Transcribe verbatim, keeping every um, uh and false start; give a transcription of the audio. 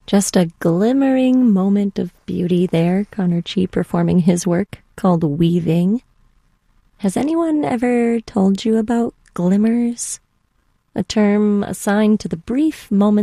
Just a glimmering moment of beauty there, Connor Chee performing his work called Weaving. Has anyone ever told you about glimmers? A term assigned to the brief moments